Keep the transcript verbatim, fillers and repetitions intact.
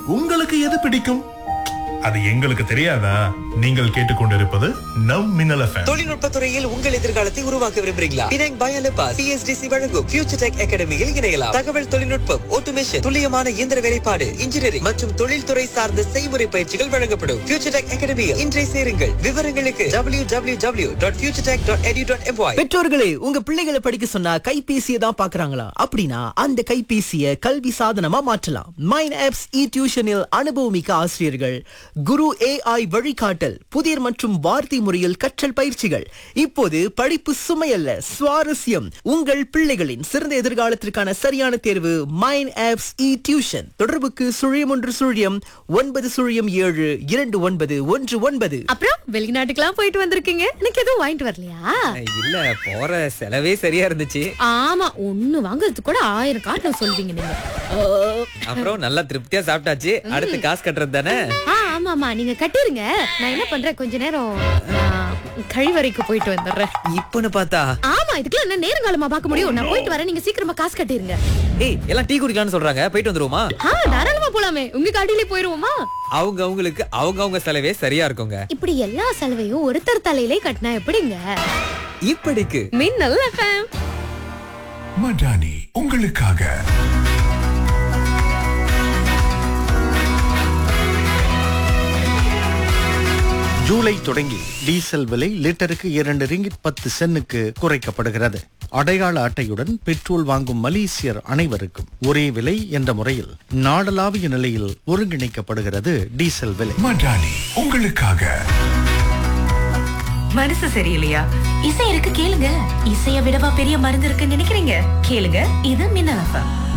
உங்களுக்கு எது பிடிக்கும்? அது எங்களுக்கு தெரியாதா? நீங்கள் கேட்டுக்கொண்டிருப்பது நம் மின்னல் எஃப்எம். தொழில்நுட்ப துறையில் உங்கள் எதிர்காலத்தை உருவாக்க விரும்புகிறீங்களா? பினாங் பயாலபா சிஎஸ்டிசி வழங்கும் ஃபியூச்சர் டெக் அகாடமியில் இணையலாம். தகவல் தொழில்நுட்பம், ஆட்டோமேஷன், துல்லியமான இயந்திர வேலைப்பாடு, இன்ஜினியரிங் மற்றும் தொழில்துறை சார்ந்த செய்முறை பயிற்சிகள் வழங்கப்படும். ஃபியூச்சர் டெக் அகாடமியில் இன்றைய சேருங்கள். விவரங்களுக்கு W W W dot future tech dot எடு டாட் எம்ஒய். பெற்றோர்களே, உங்க பிள்ளைகளை படிக்க சொன்னா கைபேசியை தான் பாக்குறாங்களா? அப்படின்னா அந்த கைபேசியை கல்வி சாதனமா மாற்றலாம். மைன் ஆப்ஸ் இ டியூஷனில் அனுபவமிக்க ஆசிரியர்கள், குரு ஏஐ வழிகாட்டல், புதிர் மற்றும் வார்த்தை முறையில் கற்றல் பயிற்சிகள். இப்போது படிப்பு சுமையல்ல, சுவாரஸ்யம். உங்கள் பிள்ளைகளின் சிறந்த எதிர்காலத்திற்கான சரியான தேர்வு மைன் ஆப்ஸ் இ டியூஷன். தொடர்புக்கு சுழியம் ஒன்று சுழியம் ஒன்பது சுழியம் ஏழு இரண்டு ஒன்பது ஒன்று ஒன்பது. அப்புறம் வெளிநாட்டுக்கெல்லாம் போயிட்டு வந்திருக்கீங்க, எனக்கு எதுவும் வாங்கிட்டு வரலையா? இல்ல, போற செலவே சரியா இருந்துச்சு. ஆமா, ஒண்ணு வாங்குறதுக்கு கூட ஆயிரம் காரணம் சொல்வீங்க நீங்க. அப்புறம் நல்லா திருப்தியா சாப்பிட்டாச்சு. அடுத்து காசு கட்டுறது தானே? ஆ, ஆமா ஆமா, நீங்க கட்டிருங்க. நான் என்ன பண்றேன், கொஞ்ச நேரம் ஆ, கழிவறைக்கு போயிட்டு வந்துடுறேன். இப்பன்னு பார்த்தா ஆமா, இதுக்கெல்லாம் என்ன நேரங்காலமா பார்க்க முடியும்? நான் போயிட்டு வரேன், நீங்க சீக்கிரமா காசு கட்டிருங்க. ஏய், எல்லாம் டீ குடிக்கலாம்னு சொல்றாங்க, போயிட்டு வந்துருவோமா? ஆ, தாராளமா போலாமே. உங்க காட்டிலே போயிருவோமா? அவங்க அவங்களுக்கு அவங்க அவங்க செலவே சரியா இருக்குங்க. இப்படி எல்லா செலவையும் ஒருத்தர் தலையிலே கட்டினா எப்படிங்க? இப்படிக்கு மின்னல் எஃப்எம். மடானி உங்களுக்காக. ஜூலை தொடங்கி டீசல் விலை லிட்டருக்கு இரண்டு ரிங்கிட் பத்து சென்னுக்கு குறைக்கப்படுகிறது. அடையாள அட்டையுடன் பெட்ரோல் வாங்கும் மலேசியர் அனைவருக்கும் ஒரே விலை என்ற முறையில் நாடளாவிய நிலையில் ஒருங்கிணைக்கப்படுகிறது டீசல் விலை. மடானி உங்களுக்காக. மனசு சரியில்லையா? இசை இருக்கு, கேளுங்க. இசைய விடவா பெரிய மருந்து இருக்குன்னு நினைக்கிறீங்க? கேளுங்க, இது மின்னல் எஃப்எம்.